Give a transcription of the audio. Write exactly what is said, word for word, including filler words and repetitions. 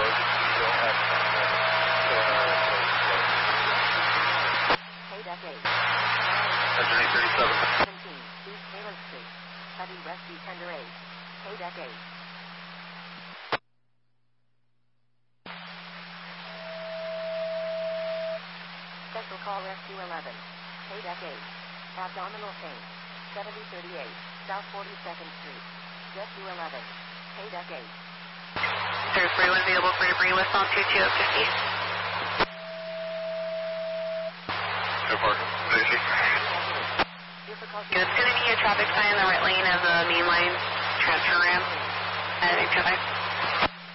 Deck eight. Engine eight thirty-seven. seventeen, East Taylor Street. Heavy rescue tender eight. Deck eight. Special call rescue eleven. Deck eight. Abdominal pain. seventy thirty-eight, South forty-second Street. Rescue eleven. Deck eight. There's everyone available for your bring list on two two fifty. So far, Daisy. Good. It's going to be a traffic sign in the right lane of the main line transfer ramp at eight two five.